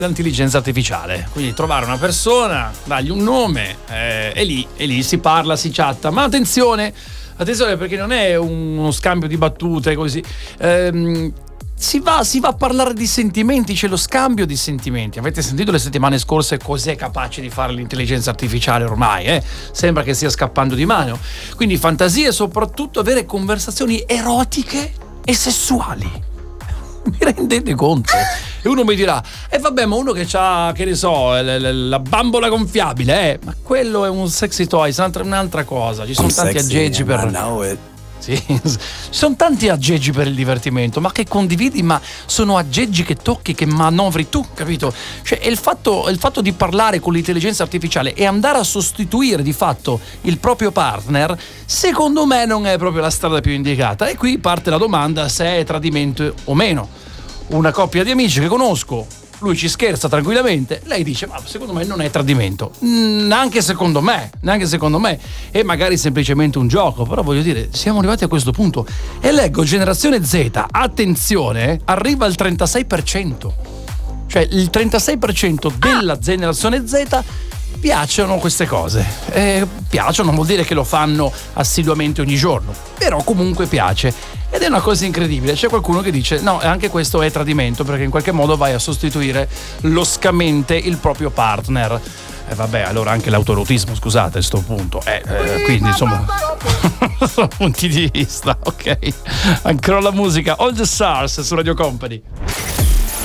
l'intelligenza artificiale. Quindi trovare una persona, dargli un nome e lì si parla, si chatta. Ma attenzione perché non è uno scambio di battute così. Si va a parlare di sentimenti, c'è lo scambio di sentimenti. Avete sentito le settimane scorse cos'è capace di fare l'intelligenza artificiale ormai? Sembra che stia scappando di mano. Quindi fantasie e soprattutto avere conversazioni erotiche e sessuali. Mi rendete conto? E uno mi dirà, vabbè, ma uno che c'ha, che ne so, la bambola gonfiabile, ma quello è un sexy toy, un'altra cosa. Ci sono tanti aggeggi per... Sì, ci sono tanti aggeggi per il divertimento, ma che condividi, ma sono aggeggi che tocchi, che manovri tu, capito? Cioè il fatto di parlare con l'intelligenza artificiale e andare a sostituire di fatto il proprio partner, secondo me non è proprio la strada più indicata. E qui parte la domanda se è tradimento o meno. Una coppia di amici che conosco, lui ci scherza tranquillamente, lei dice ma secondo me non è tradimento, neanche secondo me, è magari semplicemente un gioco, però voglio dire, siamo arrivati a questo punto e leggo generazione Z, attenzione, arriva al 36%, cioè il 36% della generazione Z piacciono queste cose. Piacciono non vuol dire che lo fanno assiduamente ogni giorno, però comunque piace. Ed è una cosa incredibile. C'è qualcuno che dice no, anche questo è tradimento, perché in qualche modo vai a sostituire loscamente il proprio partner. E vabbè, allora anche l'autoerotismo, scusate, a sto punto. Quindi insomma sono punti di vista, ok. Ancora la musica, All the Stars su Radio Company.